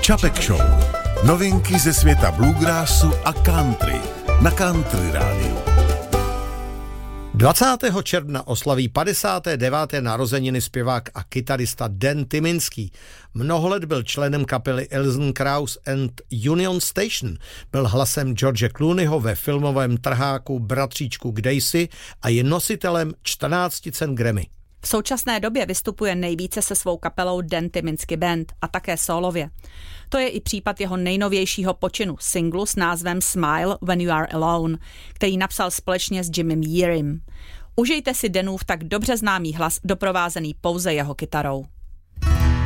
Čapek Show. Novinky ze světa bluegrassu a country na Country Rádiu. 20. června oslaví 59. narozeniny zpěvák a kytarista Dan Tyminský. Mnoho let byl členem kapely Alison Krauss and Union Station. Byl hlasem George Clooneyho ve filmovém trháku Bratříčku kdejsi a je nositelem 14 cen Grammy. V současné době vystupuje nejvíce se svou kapelou Dan Tyminsky Band a také sólově. To je i případ jeho nejnovějšího počinu, singlu s názvem Smile When You Are Alone, který napsal společně s Jimmym Yearem. Užijte si Danův tak dobře známý hlas, doprovázený pouze jeho kytarou.